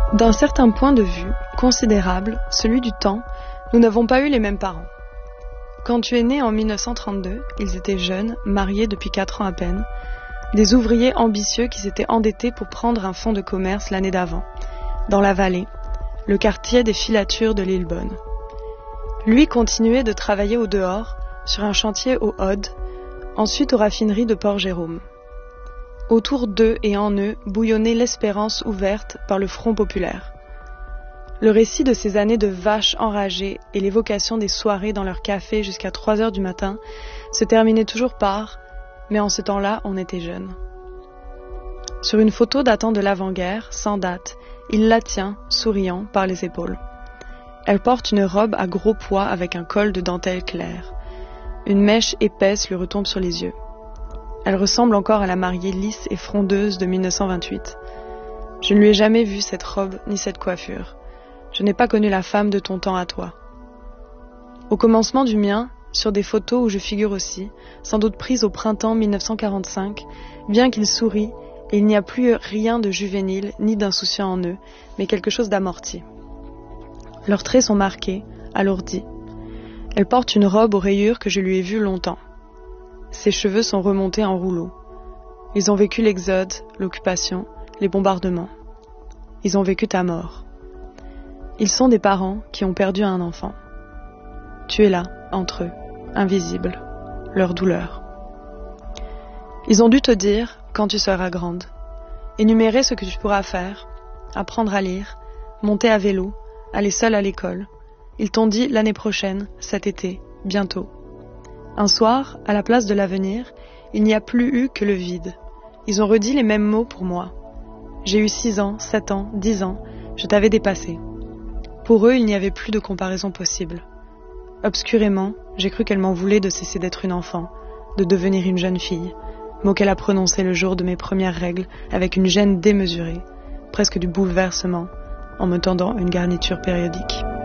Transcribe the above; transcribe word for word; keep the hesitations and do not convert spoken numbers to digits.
D'un certain point de vue, considérable, celui du temps, nous n'avons pas eu les mêmes parents. Quand tu es né en mille neuf cent trente-deux, ils étaient jeunes, mariés depuis quatre ans à peine, des ouvriers ambitieux qui s'étaient endettés pour prendre un fonds de commerce l'année d'avant, dans la vallée, le quartier des filatures de Lillebonne. Lui continuait de travailler au dehors, sur un chantier au Aude, ensuite aux raffineries de Port-Jérôme. Autour d'eux et en eux bouillonnait l'espérance ouverte par le Front populaire. Le récit de ces années de vaches enragées et l'évocation des soirées dans leur café jusqu'à trois heures du matin se terminait toujours par « mais en ce temps-là, on était jeunes ». Sur une photo datant de l'avant-guerre, sans date, il la tient, souriant, par les épaules. Elle porte une robe à gros pois avec un col de dentelle claire. Une mèche épaisse lui retombe sur les yeux. Elle ressemble encore à la mariée lisse et frondeuse de mille neuf cent vingt-huit. Je ne lui ai jamais vu cette robe ni cette coiffure. Je n'ai pas connu la femme de ton temps à toi. Au commencement du mien, sur des photos où je figure aussi, sans doute prises au printemps mille neuf cent quarante-cinq, bien qu'ils sourient, et il n'y a plus rien de juvénile ni d'insouciant en eux, mais quelque chose d'amorti. Leurs traits sont marqués, alourdis. Elle porte une robe aux rayures que je lui ai vue longtemps. Ses cheveux sont remontés en rouleau. Ils ont vécu l'exode, l'occupation, les bombardements. Ils ont vécu ta mort. Ils sont des parents qui ont perdu un enfant. Tu es là, entre eux, invisible, leur douleur. Ils ont dû te dire, quand tu seras grande, énumérer ce que tu pourras faire, apprendre à lire, monter à vélo, aller seule à l'école. Ils t'ont dit l'année prochaine, cet été, bientôt. Un soir, à la place de l'avenir, il n'y a plus eu que le vide. Ils ont redit les mêmes mots pour moi. J'ai eu six ans, sept ans, dix ans, je t'avais dépassé. Pour eux, il n'y avait plus de comparaison possible. Obscurément, j'ai cru qu'elle m'en voulait de cesser d'être une enfant, de devenir une jeune fille, mot qu'elle a prononcé le jour de mes premières règles avec une gêne démesurée, presque du bouleversement, en me tendant une garniture périodique.